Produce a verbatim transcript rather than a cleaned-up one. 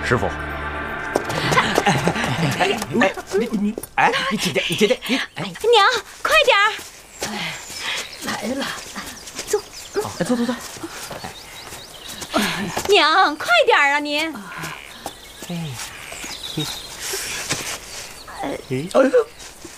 师傅。哎，你你哎，你姐姐，你姐姐，你哎， 娘，快点儿！ 哎，来了， 走， 哎，走走走。 娘，快点儿啊您！ 哎，哎， 哎呦！